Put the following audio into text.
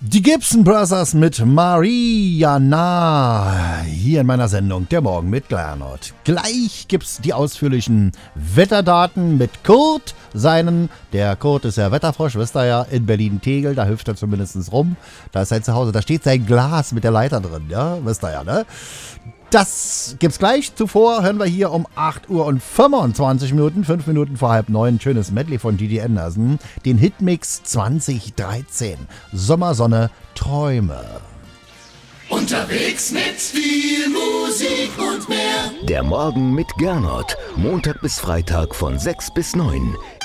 Die Gibson Brothers mit Mariana hier in meiner Sendung Der Morgen mit Gernot. Gleich gibt's die ausführlichen Wetterdaten mit Kurt, der Kurt ist ja Wetterfrosch, wisst ihr ja, in Berlin-Tegel, da hüpft er zumindest rum, da ist sein Zuhause, da steht sein Glas mit der Leiter drin, ja, wisst ihr ja, ne? Das gibt's gleich. Zuvor hören wir hier um 8 Uhr und 25 Minuten, 5 Minuten vor 8:30, ein schönes Medley von Didi Anderson, den Hitmix 2013. Sommersonne, Träume. Unterwegs mit viel Musik und mehr. Der Morgen mit Gernot. Montag bis Freitag von 6 bis 9.